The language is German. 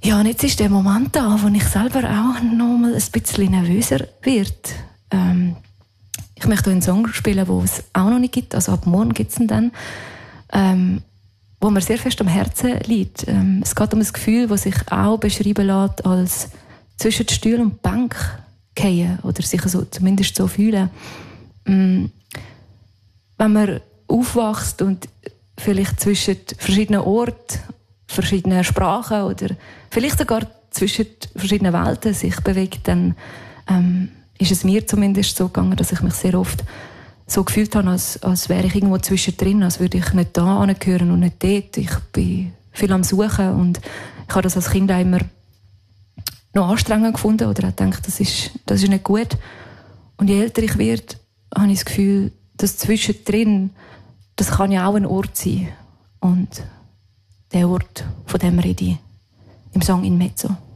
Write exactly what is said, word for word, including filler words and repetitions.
Ja, und jetzt ist der Moment da, wo ich selber auch noch mal ein bisschen nervöser werde. Ähm, ich möchte einen Song spielen, den es auch noch nicht gibt, also ab morgen gibt es ihn dann, ähm, wo mir sehr fest am Herzen liegt. Ähm, es geht um ein Gefühl, das sich auch beschreiben lässt als zwischen Stuhl und Bank fallen oder sich so, zumindest so fühlen. Ähm, wenn man aufwächst und vielleicht zwischen verschiedenen Orten, verschiedenen Sprachen oder vielleicht sogar zwischen verschiedenen Welten sich bewegt, dann ähm, ist es mir zumindest so gegangen, dass ich mich sehr oft so gefühlt habe, als, als wäre ich irgendwo zwischendrin, als würde ich nicht da angehören und nicht dort. Ich bin viel am Suchen und ich habe das als Kind auch immer noch anstrengend gefunden oder auch gedacht, das ist, das ist nicht gut. Und je älter ich werde, habe ich das Gefühl, dass zwischendrin, das kann ja auch ein Ort sein. Und der Ort, von dem rede ich im Song «In Mezzo».